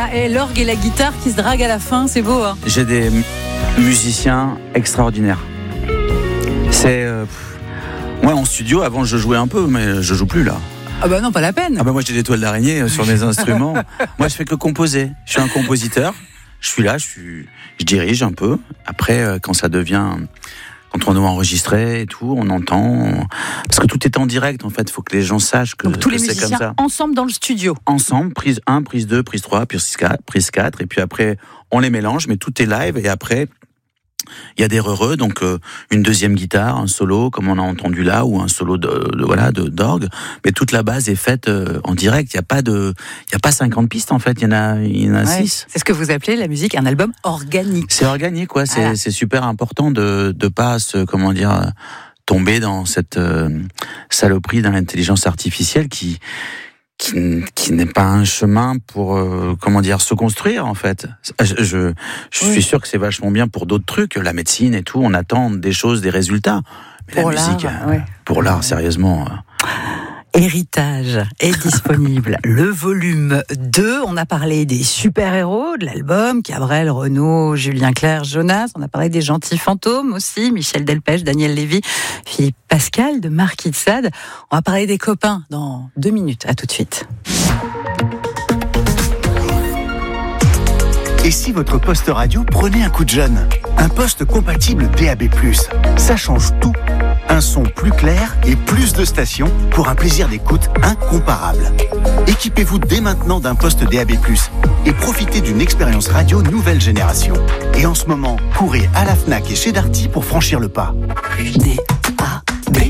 et l'orgue et la guitare qui se draguent à la fin, c'est beau. Hein. J'ai des musiciens extraordinaires. C'est... Moi, en studio, avant, je jouais un peu, mais je joue plus, là. Ah bah non, pas la peine. Ah bah moi, j'ai des toiles d'araignée sur mes instruments. Moi, je fais que composer. Je suis un compositeur. Je suis là, je dirige un peu. Après, quand ça devient... Quand on doit enregistrer et tout, on entend... Parce que tout est en direct, en fait. Il faut que les gens sachent que, donc, tous les c'est musiciens comme ça. Ensemble dans le studio. Ensemble, prise 1, prise 2, prise 3, prise 4. Et puis après, on les mélange, mais tout est live. Et après, il y a des re-re, donc une deuxième guitare, un solo, comme on a entendu là, ou un solo d'orgue. Mais toute la base est faite en direct. Il y a pas 50 pistes, en fait. Il y en a 6. C'est ce que vous appelez la musique, un album organique. C'est organique, quoi. Voilà. C'est super important de pas tomber dans cette saloperie de l'intelligence artificielle qui n'est pas un chemin pour se construire, en fait. Je suis sûr que c'est vachement bien pour d'autres trucs, la médecine et tout, on attend des choses, des résultats. Mais pour la musique, pour l'art, sérieusement. Héritage est disponible. Le volume 2, on a parlé des super-héros de l'album, Cabrel, Renaud, Julien Clerc, Jonas, on a parlé des gentils fantômes aussi, Michel Delpech, Daniel Lévy, Philippe Pascal de Marquis de Sade. On va parler des copains dans 2 minutes. À tout de suite. Et si votre poste radio prenait un coup de jeune ? Un poste compatible DAB+. Ça change tout. Un son plus clair et plus de stations pour un plaisir d'écoute incomparable. Équipez-vous dès maintenant d'un poste DAB+, et profitez d'une expérience radio nouvelle génération. Et en ce moment, courez à la Fnac et chez Darty pour franchir le pas. DAB+.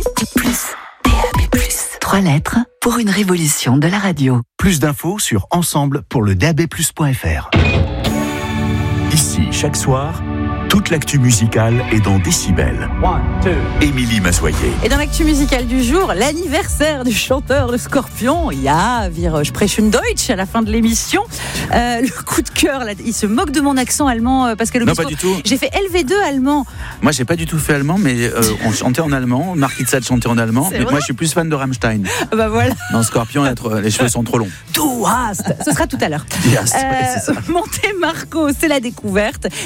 3 lettres pour une révolution de la radio. Plus d'infos sur ensemble pour le DABplus.fr. Ici, chaque soir, toute l'actu musicale est dans Décibel. Émilie Massoyer. Et dans l'actu musicale du jour, l'anniversaire du chanteur de Scorpions. Ja, wir sprechen Deutsch à la fin de l'émission. Le coup de cœur, là, il se moque de mon accent allemand, Pascal Obispo. Non, pas du tout. J'ai fait LV2 allemand. Moi, j'ai pas du tout fait allemand, mais on chantait en allemand. Marquis de Sade chantait en allemand. Mais moi, je suis plus fan de Rammstein. Bah voilà. Dans Scorpion, les cheveux sont trop longs. Du hast. Ce sera tout à l'heure. Yes, c'est ça. Monte Marco, c'est la découverte.